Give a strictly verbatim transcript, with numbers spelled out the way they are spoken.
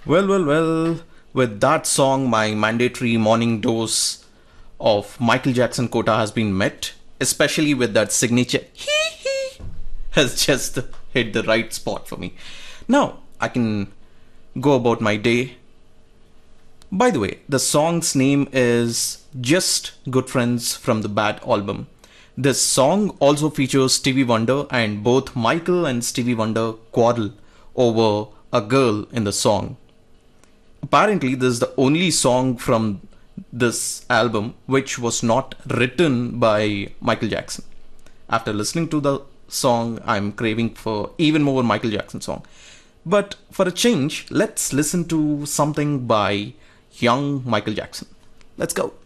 Well, well, well, with that song, my mandatory morning dose of Michael Jackson quota has been met, especially with that signature hee hee has just hit the right spot for me. Now, I can go about my day. By the way, the song's name is Just Good Friends from the Bad album. This song also features Stevie Wonder, and both Michael and Stevie Wonder quarrel over a girl in the song. Apparently, this is the only song from this album which was not written by Michael Jackson. After listening to the song, I'm craving for even more Michael Jackson song. But for a change, let's listen to something by young Michael Jackson. Let's go.